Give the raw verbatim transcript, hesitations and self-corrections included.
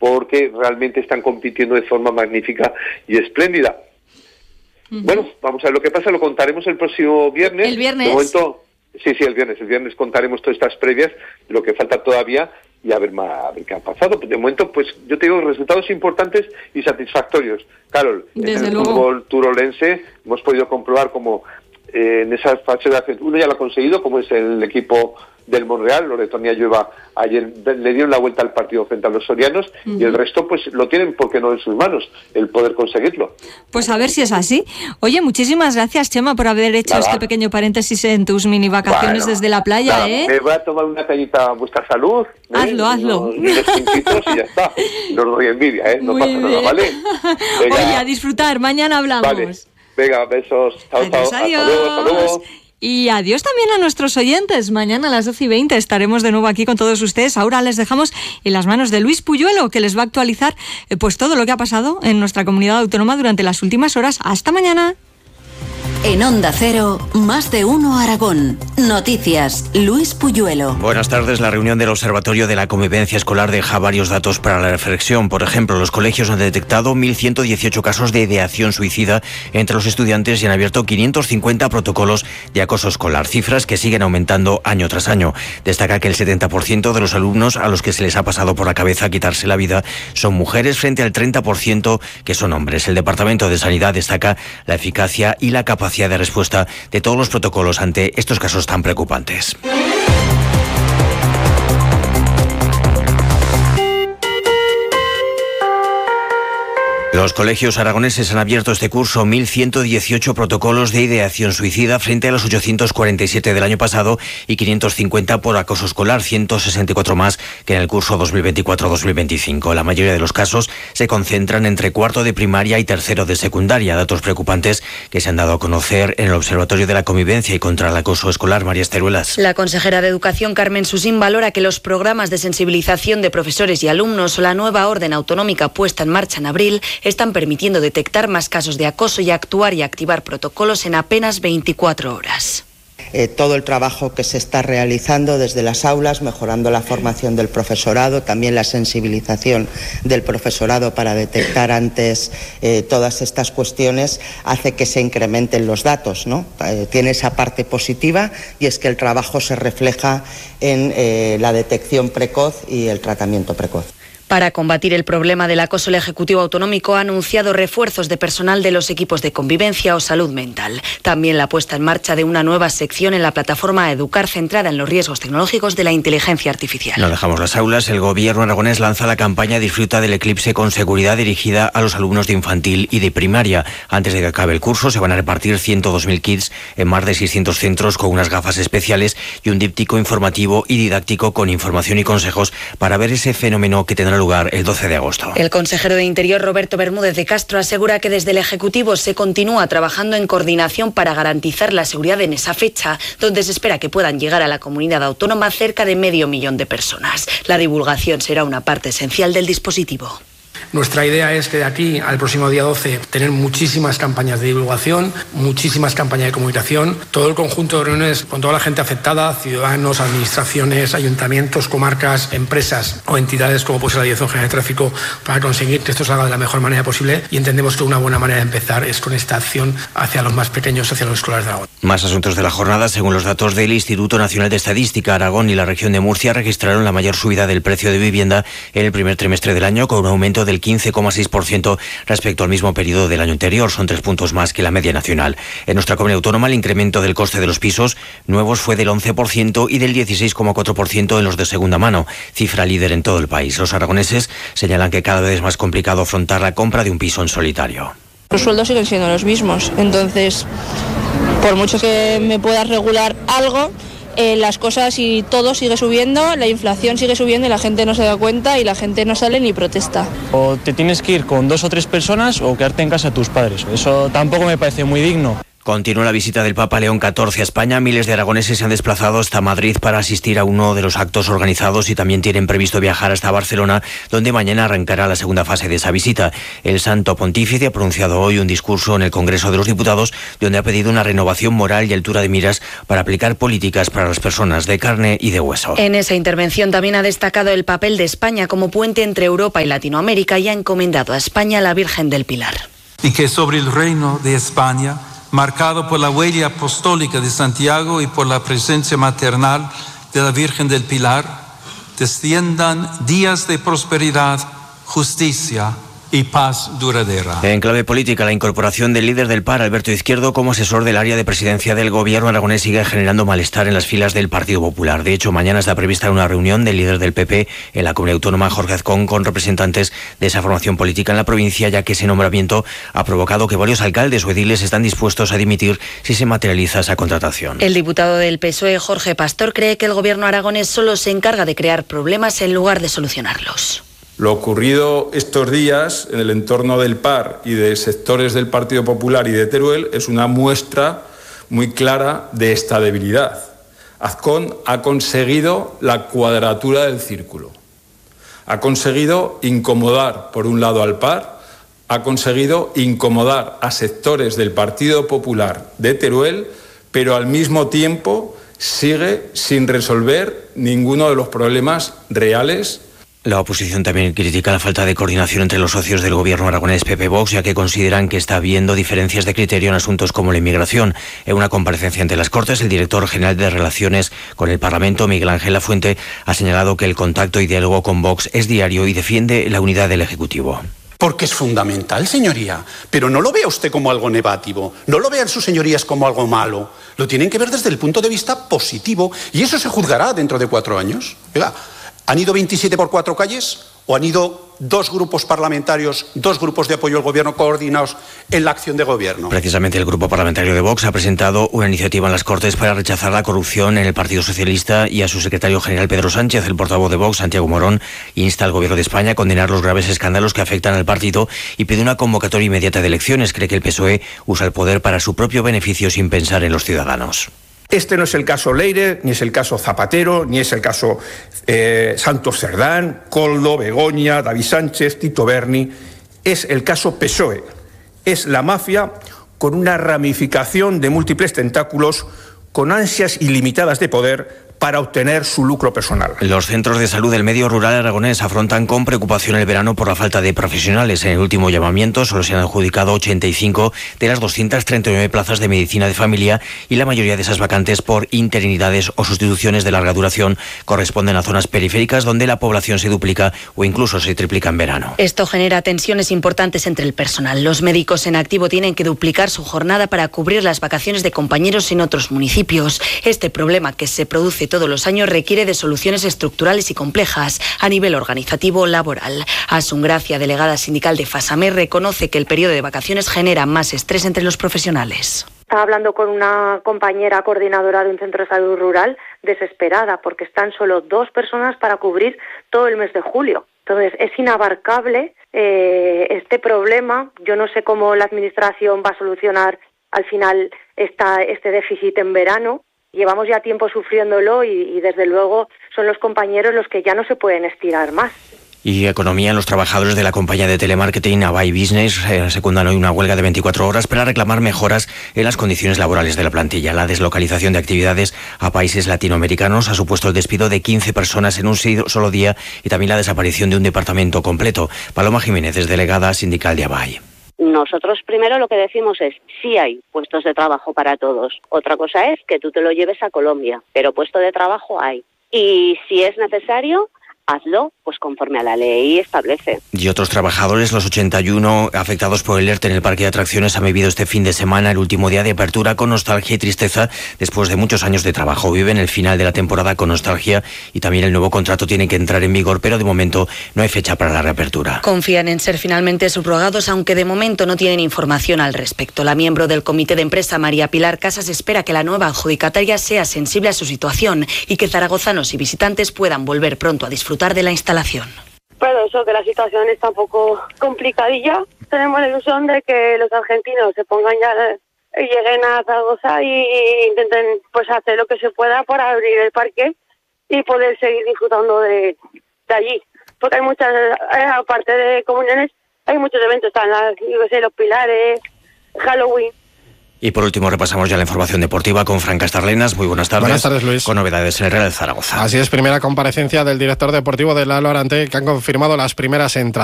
porque realmente están compitiendo de forma magnífica y espléndida. Uh-huh. Bueno, vamos a ver lo que pasa, lo contaremos el próximo viernes. ¿El viernes? De momento, sí, sí, el viernes. El viernes contaremos todas estas previas, lo que falta todavía, y a ver, a ver qué ha pasado. De momento, pues yo te digo, resultados importantes y satisfactorios. Carol, desde en el luego. fútbol turolense hemos podido comprobar como eh, en esa fase de ascenso, uno ya lo ha conseguido, como es el equipo del Monreal. Loretón y Ayueva ayer le dieron la vuelta al partido frente a los sorianos, uh-huh. y el resto pues lo tienen, porque no en sus manos, el poder conseguirlo. Pues a ver si es así. Oye, muchísimas gracias, Chema, por haber hecho nada. Este pequeño paréntesis en tus mini vacaciones bueno, desde la playa, nada, ¿eh? Me voy a tomar una cañita a vuestra salud. ¿eh? Hazlo, hazlo. Unos, unos pinchitos y ya está. No os doy envidia, ¿eh? No Muy pasa bien. Nada, ¿vale? Venga. Oye, a disfrutar. Mañana hablamos. Vale. Venga, besos. Chao, adiós, chao. Adiós. Hasta luego, hasta luego. Y adiós también a nuestros oyentes. Mañana a las doce y veinte estaremos de nuevo aquí con todos ustedes. Ahora les dejamos en las manos de Luis Puyuelo, que les va a actualizar eh, pues todo lo que ha pasado en nuestra comunidad autónoma durante las últimas horas. Hasta mañana. En Onda Cero, Más de Uno Aragón. Noticias, Luis Puyuelo. Buenas tardes. La reunión del Observatorio de la Convivencia Escolar deja varios datos para la reflexión. Por ejemplo, los colegios han detectado mil ciento dieciocho casos de ideación suicida entre los estudiantes y han abierto quinientos cincuenta protocolos de acoso escolar, cifras que siguen aumentando año tras año. Destaca que el setenta por ciento de los alumnos a los que se les ha pasado por la cabeza quitarse la vida son mujeres, frente al treinta por ciento que son hombres. El Departamento de Sanidad destaca la eficacia y la capacidad de respuesta de todos los protocolos ante estos casos tan preocupantes. Los colegios aragoneses han abierto este curso mil ciento dieciocho protocolos de ideación suicida frente a los ochocientos cuarenta y siete del año pasado y quinientos cincuenta por acoso escolar, ciento sesenta y cuatro más que en el curso dos mil veinticuatro dos mil veinticinco. La mayoría de los casos se concentran entre cuarto de primaria y tercero de secundaria, datos preocupantes que se han dado a conocer en el Observatorio de la Convivencia y contra el Acoso Escolar. María Esteruelas. La consejera de Educación, Carmen Susín, valora que los programas de sensibilización de profesores y alumnos o la nueva orden autonómica puesta en marcha en abril están permitiendo detectar más casos de acoso y actuar y activar protocolos en apenas veinticuatro horas. Eh, todo el trabajo que se está realizando desde las aulas, mejorando la formación del profesorado, también la sensibilización del profesorado para detectar antes eh, todas estas cuestiones, hace que se incrementen los datos, ¿no? Eh, tiene esa parte positiva, y es que el trabajo se refleja en eh, la detección precoz y el tratamiento precoz. Para combatir el problema del acoso, el Ejecutivo Autonómico ha anunciado refuerzos de personal de los equipos de convivencia o salud mental. También la puesta en marcha de una nueva sección en la plataforma Educar, centrada en los riesgos tecnológicos de la inteligencia artificial. No dejamos las aulas. El Gobierno aragonés lanza la campaña Disfruta del eclipse con seguridad, dirigida a los alumnos de infantil y de primaria. Antes de que acabe el curso se van a repartir ciento dos mil kits en más de seiscientos centros, con unas gafas especiales y un díptico informativo y didáctico con información y consejos para ver ese fenómeno que tendrá lugar el doce de agosto. El consejero de Interior, Roberto Bermúdez de Castro, asegura que desde el Ejecutivo se continúa trabajando en coordinación para garantizar la seguridad en esa fecha, donde se espera que puedan llegar a la comunidad autónoma cerca de medio millón de personas. La divulgación será una parte esencial del dispositivo. Nuestra idea es que de aquí al próximo día doce tener muchísimas campañas de divulgación, muchísimas campañas de comunicación, todo el conjunto de reuniones con toda la gente afectada, ciudadanos, administraciones, ayuntamientos, comarcas, empresas o entidades como puede ser la Dirección General de Tráfico, para conseguir que esto salga de la mejor manera posible, y entendemos que una buena manera de empezar es con esta acción hacia los más pequeños, hacia los escolares de Aragón. Más asuntos de la jornada. Según los datos del Instituto Nacional de Estadística, Aragón y la región de Murcia registraron la mayor subida del precio de vivienda en el primer trimestre del año, con un aumento del quince coma seis por ciento respecto al mismo periodo del año anterior. Son tres puntos más que la media nacional. En nuestra comunidad autónoma, el incremento del coste de los pisos nuevos fue del once por ciento y del dieciséis coma cuatro por ciento en los de segunda mano, cifra líder en todo el país. Los aragoneses señalan que cada vez es más complicado afrontar la compra de un piso en solitario. Los sueldos siguen siendo los mismos, entonces, por mucho que me pueda regular algo, Eh, las cosas y todo sigue subiendo, la inflación sigue subiendo y la gente no se da cuenta y la gente no sale ni protesta. O te tienes que ir con dos o tres personas o quedarte en casa de tus padres. Eso tampoco me parece muy digno. Continúa la visita del Papa León catorce a España. Miles de aragoneses se han desplazado hasta Madrid para asistir a uno de los actos organizados y también tienen previsto viajar hasta Barcelona, donde mañana arrancará la segunda fase de esa visita. El Santo Pontífice ha pronunciado hoy un discurso en el Congreso de los Diputados, donde ha pedido una renovación moral y altura de miras para aplicar políticas para las personas de carne y de hueso. En esa intervención también ha destacado el papel de España como puente entre Europa y Latinoamérica y ha encomendado a España a la Virgen del Pilar. Y que sobre el reino de España, marcado por la huella apostólica de Santiago y por la presencia maternal de la Virgen del Pilar, desciendan días de prosperidad, justicia y paz duradera. En clave política, la incorporación del líder del P A R, Alberto Izquierdo, como asesor del área de presidencia del gobierno aragonés sigue generando malestar en las filas del Partido Popular. De hecho, mañana está prevista una reunión del líder del P P en la comunidad autónoma, Jorge Azcón, con representantes de esa formación política en la provincia, ya que ese nombramiento ha provocado que varios alcaldes o ediles están dispuestos a dimitir si se materializa esa contratación. El diputado del P S O E, Jorge Pastor, cree que el gobierno aragonés solo se encarga de crear problemas en lugar de solucionarlos. Lo ocurrido estos días en el entorno del P A R y de sectores del Partido Popular y de Teruel es una muestra muy clara de esta debilidad. Azcón ha conseguido la cuadratura del círculo. Ha conseguido incomodar, por un lado, al P A R, ha conseguido incomodar a sectores del Partido Popular de Teruel, pero al mismo tiempo sigue sin resolver ninguno de los problemas reales. La oposición también critica la falta de coordinación entre los socios del gobierno aragonés P P Vox, ya que consideran que está habiendo diferencias de criterio en asuntos como la inmigración. En una comparecencia ante las Cortes, el director general de Relaciones con el Parlamento, Miguel Ángel Lafuente, ha señalado que el contacto y diálogo con Vox es diario y defiende la unidad del Ejecutivo. Porque es fundamental, señoría. Pero no lo vea usted como algo negativo, no lo vean sus señorías como algo malo. Lo tienen que ver desde el punto de vista positivo y eso se juzgará dentro de cuatro años. Oiga, ¿han ido veintisiete por cuatro calles o han ido dos grupos parlamentarios, dos grupos de apoyo al gobierno coordinados en la acción de gobierno? Precisamente el grupo parlamentario de Vox ha presentado una iniciativa en las Cortes para rechazar la corrupción en el Partido Socialista y a su secretario general Pedro Sánchez. El portavoz de Vox, Santiago Morón, insta al gobierno de España a condenar los graves escándalos que afectan al partido y pide una convocatoria inmediata de elecciones. Cree que el P S O E usa el poder para su propio beneficio sin pensar en los ciudadanos. Este no es el caso Leire, ni es el caso Zapatero, ni es el caso eh, Santos Cerdán, Koldo, Begoña, David Sánchez, Tito Berni. Es el caso P S O E. Es la mafia con una ramificación de múltiples tentáculos, con ansias ilimitadas de poder para obtener su lucro personal. Los centros de salud del medio rural aragonés afrontan con preocupación el verano por la falta de profesionales. En el último llamamiento solo se han adjudicado ochenta y cinco de las doscientas treinta y nueve plazas de medicina de familia y la mayoría de esas vacantes por interinidades o sustituciones de larga duración corresponden a zonas periféricas donde la población se duplica o incluso se triplica en verano. Esto genera tensiones importantes entre el personal. Los médicos en activo tienen que duplicar su jornada para cubrir las vacaciones de compañeros en otros municipios. Este problema, que se produce todos los años, requiere de soluciones estructurales y complejas a nivel organizativo laboral. Asun Gracia, delegada sindical de FASAME, reconoce que el periodo de vacaciones genera más estrés entre los profesionales. Estaba hablando con una compañera coordinadora de un centro de salud rural desesperada porque están solo dos personas para cubrir todo el mes de julio. Entonces es inabarcable eh, este problema. Yo no sé cómo la administración va a solucionar al final esta, este déficit en verano. Llevamos ya tiempo sufriéndolo y, y desde luego son los compañeros los que ya no se pueden estirar más. Y economía, los trabajadores de la compañía de telemarketing Avai Business eh, secundan hoy una huelga de veinticuatro horas para reclamar mejoras en las condiciones laborales de la plantilla. La deslocalización de actividades a países latinoamericanos ha supuesto el despido de quince personas en un solo día y también la desaparición de un departamento completo. Paloma Jiménez es delegada sindical de Avai. Nosotros primero lo que decimos es, sí hay puestos de trabajo para todos. Otra cosa es que tú te lo lleves a Colombia, pero puesto de trabajo hay. Y si es necesario, hazlo pues conforme a la ley establece. Y otros trabajadores, los ochenta y uno afectados por el ERTE en el parque de atracciones, han vivido este fin de semana el último día de apertura con nostalgia y tristeza después de muchos años de trabajo. Viven el final de la temporada con nostalgia y también el nuevo contrato tiene que entrar en vigor, pero de momento no hay fecha para la reapertura. Confían en ser finalmente subrogados, aunque de momento no tienen información al respecto. La miembro del comité de empresa, María Pilar Casas, espera que la nueva adjudicataria sea sensible a su situación y que zaragozanos y visitantes puedan volver pronto a disfrutar de la instalación. Pero eso, que la situación está un poco complicadilla. Tenemos la ilusión de que los argentinos se pongan ya lleguen a Zaragoza y intenten pues hacer lo que se pueda para abrir el parque y poder seguir disfrutando de, de allí. Porque hay muchas, aparte de comuniones, hay muchos eventos, están las, yo qué sé, los pilares, Halloween. Y por último repasamos ya la información deportiva con Fran Castarlenas. Muy buenas tardes. Buenas tardes, Luis. Con novedades en el Real Zaragoza. Así es, primera comparecencia del director deportivo del Lalo Arante, que han confirmado las primeras entradas.